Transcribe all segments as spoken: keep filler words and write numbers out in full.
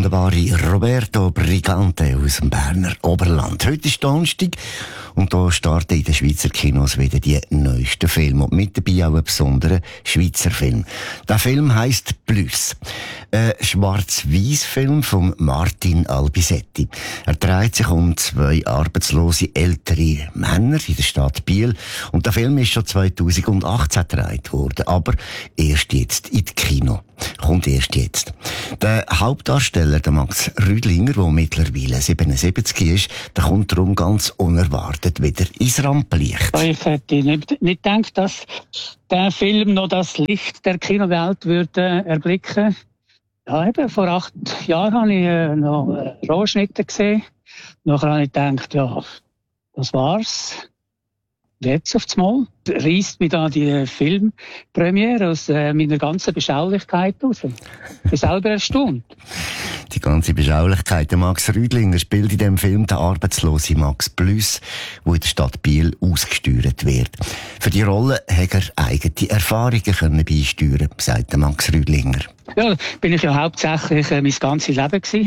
wunderbare Roberto Brigante aus dem Berner Oberland. Heute ist Donnerstag und da starten in den Schweizer Kinos wieder die neuesten Filme. Und mit dabei auch ein besonderer Schweizer Film. Der Film heisst «Plus». Ein Schwarz-Weiß-Film von Martin Albisetti. Er dreht sich um zwei arbeitslose ältere Männer in der Stadt Biel. Und der Film ist schon zweitausendachtzehn gedreht worden, aber erst jetzt in die Kino. Kommt erst jetzt. Der Hauptdarsteller, der Max Rüdlinger, der mittlerweile siebenundsiebzig ist, der kommt darum ganz unerwartet wieder ins Rampenlicht. Ich hätte nicht, nicht gedacht, dass der Film noch das Licht der Kinowelt würde erblicken. Ja, eben, vor acht Jahren habe ich äh, noch äh, Rohschnitte gesehen. Nachher habe ich gedacht, ja, das war's. Jetzt aufs Mal reißt mich da die Filmpremiere aus äh, meiner ganzen Beschaulichkeit raus. Ich bin selber erstaunt. Die ganze Beschaulichkeit. Der Max Rüdlinger spielt in dem Film den arbeitslosen Max Plus, der in der Stadt Biel ausgesteuert wird. Für die Rolle hat er eigene Erfahrungen können beisteuern, sagt der Max Rüdlinger. Ja, bin ich ja hauptsächlich äh, mein ganzes Leben gewesen.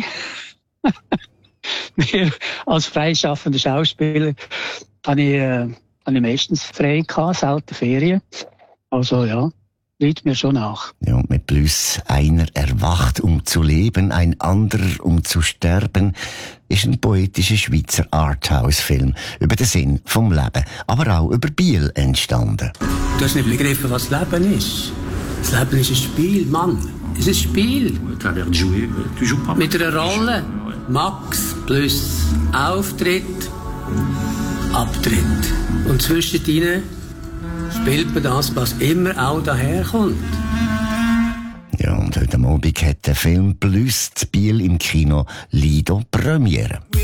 Wir als freischaffender Schauspieler habe ich äh, habe ich meistens frei gehabt, selten Ferien. Also ja, liegt mir schon nach. Ja, und mit Plus einer erwacht, um zu leben, ein anderer, um zu sterben, ist ein poetischer Schweizer Arthouse-Film über den Sinn vom Leben, aber auch über Biel entstanden. Du hast nicht begriffen, was Leben ist. Das Leben ist ein Spiel, Mann. Es ist ein Spiel. Mit einer Rolle. Max Plus Auftritt, Abtritt. Und zwischendrin spielt man das, was immer auch daherkommt. Ja, und heute Abend hat der Film «Plus» zu Biel im Kino Lido Premiere.